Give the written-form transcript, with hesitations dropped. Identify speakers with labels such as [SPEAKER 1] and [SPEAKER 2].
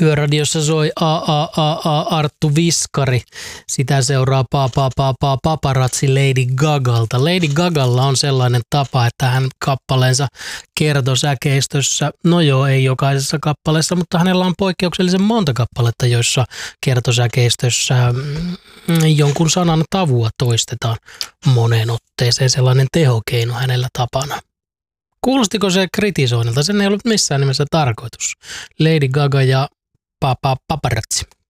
[SPEAKER 1] Yöradiossa soi Arttu Viskari. Sitä seuraa paparazzi Lady Gagalta. Lady Gagalla on sellainen tapa, että hän kappaleensa kertosäkeistössä, no joo, ei jokaisessa kappaleessa, mutta hänellä on poikkeuksellisen monta kappaletta, joissa kertosäkeistössä jonkun sanan tavua toistetaan moneen otteeseen. Sellainen tehokeino hänellä tapana. Kuulostiko se kritisoinnilta? Sen ei ollut missään nimessä tarkoitus. Lady Gaga ja paparazzi.